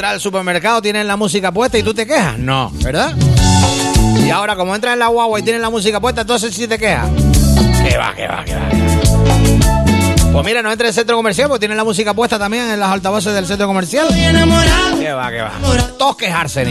entras al supermercado, tienes la música puesta y tú te quejas. No, ¿verdad? Y ahora, como entras en la guagua y tienes la música puesta, entonces sí te quejas. ¿Qué va? Pues mira, no entres en el centro comercial porque tienen la música puesta también en las altavoces del centro comercial. ¿Qué va? Todos quejarse,